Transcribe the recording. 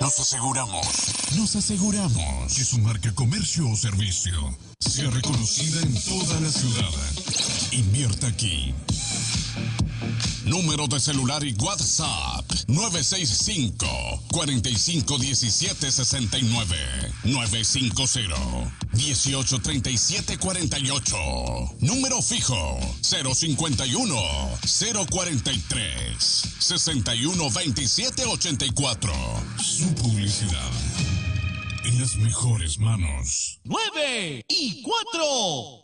Nos aseguramos que su marca, comercio o servicio sea reconocida en toda la ciudad. Invierta aquí. Número de celular y WhatsApp 965-451769 950-183748. Número fijo 051-043-612784. Su publicidad en las mejores manos. 9 y 4.